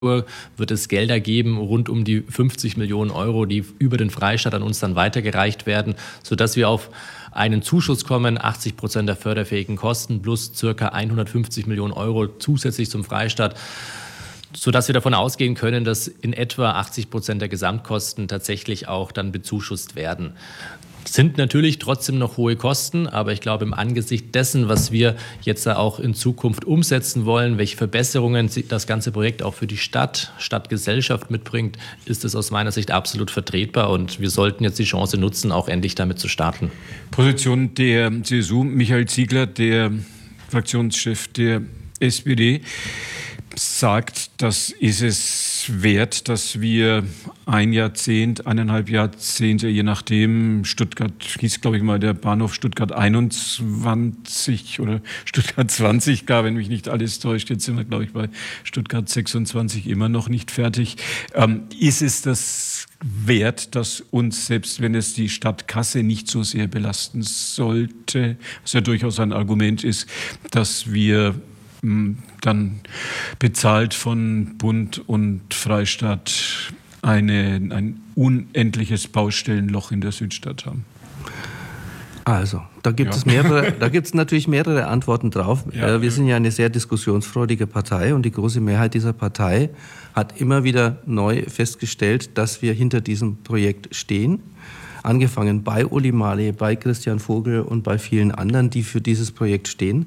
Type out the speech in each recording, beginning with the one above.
wird es Gelder geben, rund um die 50 Millionen Euro, die über den Freistaat an uns dann weitergereicht werden, sodass wir auf einen Zuschuss kommen, 80% der förderfähigen Kosten plus ca. 150 Millionen Euro zusätzlich zum Freistaat, sodass wir davon ausgehen können, dass in etwa 80% der Gesamtkosten tatsächlich auch dann bezuschusst werden. Sind natürlich trotzdem noch hohe Kosten, aber ich glaube, im Angesicht dessen, was wir jetzt auch in Zukunft umsetzen wollen, welche Verbesserungen das ganze Projekt auch für die Stadtgesellschaft mitbringt, ist es aus meiner Sicht absolut vertretbar und wir sollten jetzt die Chance nutzen, auch endlich damit zu starten. Position der CSU, Michael Ziegler, der Fraktionschef der SPD, sagt, das ist es wert, dass wir ein Jahrzehnt, 1,5 Jahrzehnte, je nachdem, Stuttgart hieß, glaube ich mal, der Bahnhof Stuttgart 21 oder Stuttgart 20 gar, wenn mich nicht alles täuscht. Jetzt sind wir, glaube ich, bei Stuttgart 26 immer noch nicht fertig. Ist es das wert, dass uns, selbst wenn es die Stadtkasse nicht so sehr belasten sollte, was ja durchaus ein Argument ist, dass wir dann bezahlt von Bund und Freistaat ein unendliches Baustellenloch in der Südstadt haben? Also, da gibt es natürlich mehrere Antworten drauf. Ja. Wir sind ja eine sehr diskussionsfreudige Partei und die große Mehrheit dieser Partei hat immer wieder neu festgestellt, dass wir hinter diesem Projekt stehen. Angefangen bei Uli Marley, bei Christian Vogel und bei vielen anderen, die für dieses Projekt stehen.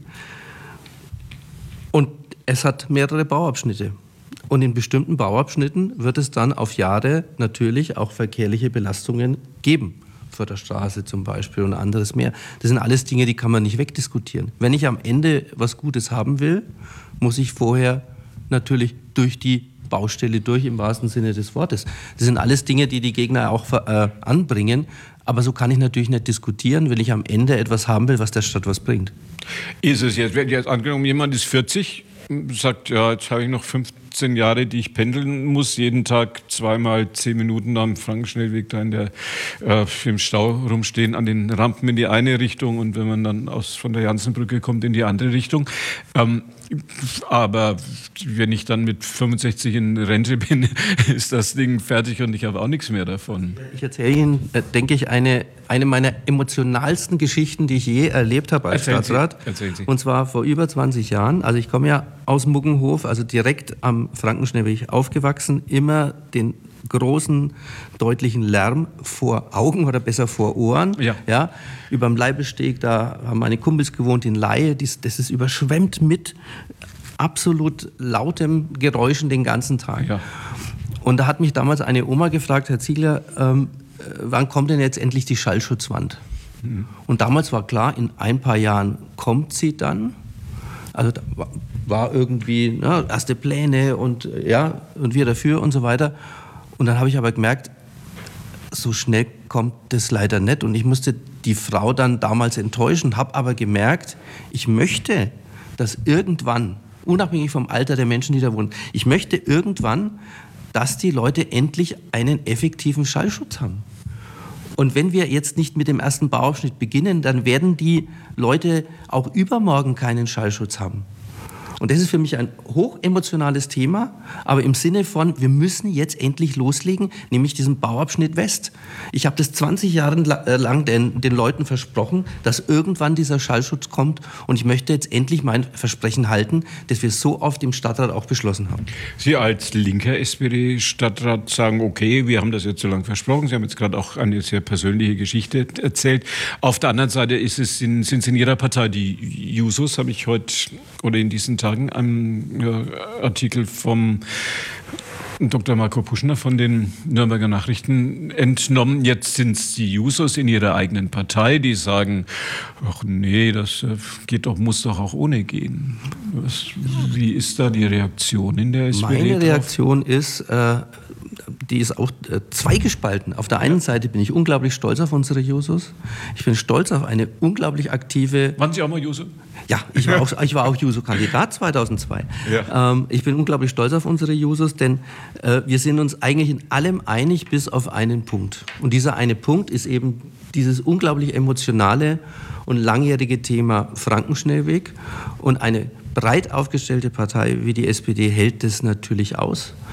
Und es hat mehrere Bauabschnitte. Und in bestimmten Bauabschnitten wird es dann auf Jahre natürlich auch verkehrliche Belastungen geben. Förderstraße zum Beispiel und anderes mehr. Das sind alles Dinge, die kann man nicht wegdiskutieren. Wenn ich am Ende was Gutes haben will, muss ich vorher natürlich durch die Baustelle durch, im wahrsten Sinne des Wortes. Das sind alles Dinge, die die Gegner auch anbringen. Aber so kann ich natürlich nicht diskutieren, wenn ich am Ende etwas haben will, was der Stadt was bringt. Ist es jetzt angenommen, jemand ist 40, sagt, ja, jetzt habe ich noch 15 Jahre, die ich pendeln muss, jeden Tag zweimal 10 Minuten am Frankenschnellweg da im Stau rumstehen, an den Rampen in die eine Richtung und wenn man dann von der Jansenbrücke kommt, in die andere Richtung. Aber wenn ich dann mit 65 in Rente bin, ist das Ding fertig und ich habe auch nichts mehr davon. Ich erzähle Ihnen, denke ich, eine meiner emotionalsten Geschichten, die ich je erlebt habe als Stadtrat. Erzählen Sie. Und zwar vor über 20 Jahren. Also ich komme ja aus Muggenhof, also direkt am Frankenschnellweg aufgewachsen, immer den großen, deutlichen Lärm vor Augen oder besser vor Ohren. Ja, über dem Leibesteg, da haben meine Kumpels gewohnt in Laie, das ist überschwemmt mit absolut lautem Geräuschen den ganzen Tag. Ja. Und da hat mich damals eine Oma gefragt, Herr Ziegler, wann kommt denn jetzt endlich die Schallschutzwand? Und damals war klar, in ein paar Jahren kommt sie dann. Also da war irgendwie erste Pläne und wir dafür und so weiter. Und dann habe ich aber gemerkt, so schnell kommt das leider nicht. Und ich musste die Frau dann damals enttäuschen, habe aber gemerkt, ich möchte, dass irgendwann, unabhängig vom Alter der Menschen, die da wohnen, ich möchte irgendwann, dass die Leute endlich einen effektiven Schallschutz haben. Und wenn wir jetzt nicht mit dem ersten Bauabschnitt beginnen, dann werden die Leute auch übermorgen keinen Schallschutz haben. Und das ist für mich ein hochemotionales Thema, aber im Sinne von, wir müssen jetzt endlich loslegen, nämlich diesen Bauabschnitt West. Ich habe das 20 Jahre lang den Leuten versprochen, dass irgendwann dieser Schallschutz kommt und ich möchte jetzt endlich mein Versprechen halten, das wir so oft im Stadtrat auch beschlossen haben. Sie als linker SPD-Stadtrat sagen, okay, wir haben das jetzt so lange versprochen, Sie haben jetzt gerade auch eine sehr persönliche Geschichte erzählt. Auf der anderen Seite sind es in Ihrer Partei die Jusos, habe ich heute oder in diesen Tagen einen Artikel vom Dr. Marco Puschner von den Nürnberger Nachrichten entnommen. Jetzt sind es die Jusos in ihrer eigenen Partei, die sagen, ach nee, das muss doch auch ohne gehen. Wie ist da die Reaktion in der SPD? Meine Reaktion ist, die ist auch zweigespalten. Auf der einen Seite bin ich unglaublich stolz auf unsere Jusos. Ich bin stolz auf eine unglaublich aktive... Waren Sie auch mal Juso? Ja, ich war auch Juso-Kandidat 2002. Ja. Ich bin unglaublich stolz auf unsere Jusos, denn wir sind uns eigentlich in allem einig, bis auf einen Punkt. Und dieser eine Punkt ist eben dieses unglaublich emotionale und langjährige Thema Frankenschnellweg und eine breit aufgestellte Partei wie die SPD hält das natürlich aus.